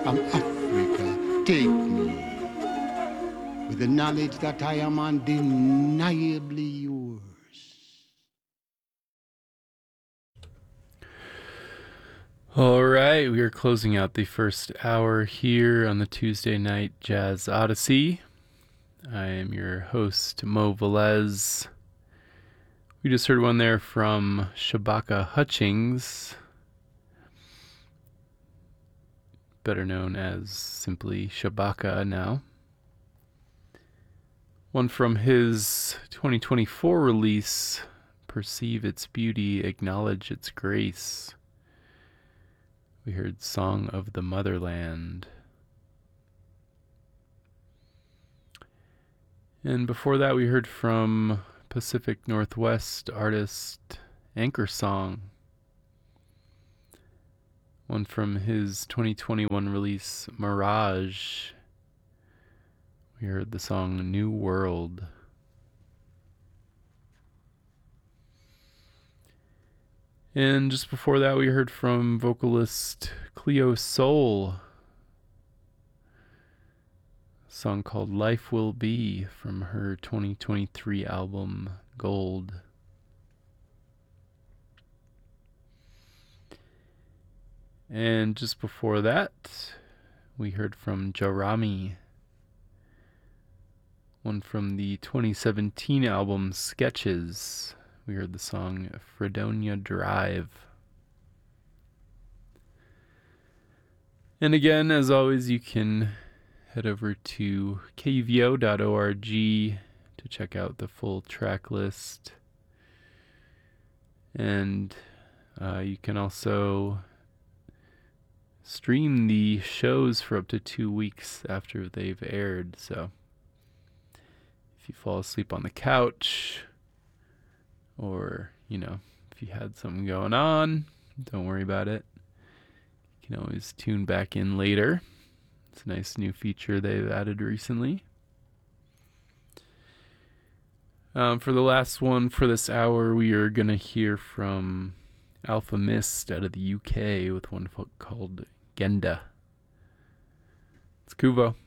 I'm Africa, take me with the knowledge that I am undeniably yours. All right, we are closing out the first hour here on the Tuesday Night Jazz Odyssey. I am your host, Mo Velez. We just heard one there from Shabaka Hutchings, better known as simply Shabaka now. One from his 2024 release, Perceive Its Beauty, Acknowledge Its Grace. We heard Song of the Motherland. And before that, we heard from Pacific Northwest artist Anchor Song. One from his 2021 release, Mirage. We heard the song New World. And just before that, we heard from vocalist Cleo Soul. A song called Life Will Be from her 2023 album, Gold. And just before that, we heard from Jarami. One from the 2017 album, Sketches. We heard the song Fredonia Drive. And again, as always, you can head over to kvo.org to check out the full track list. And you can also stream the shows for up to 2 weeks after they've aired. So if you fall asleep on the couch, or, if you had something going on, don't worry about it. You can always tune back in later. It's a nice new feature they've added recently. For the last one for this hour, we are going to hear from Alpha Mist out of the UK with one called Genda. It's Kuvo.